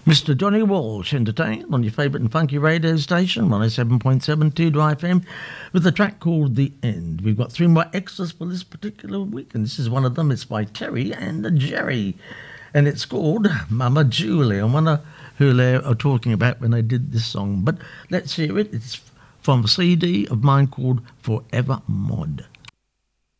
Mr. Johnny Walsh entertained on your favourite and funky radio station, 107.7 Tudor FM, with a track called The End. We've got three more extras for this particular week, and this is one of them. It's by Terry and Jerry, and it's called Mama Julie. I wonder who they are talking about when they did this song, but let's hear it. It's from a CD of mine called Forever Mod.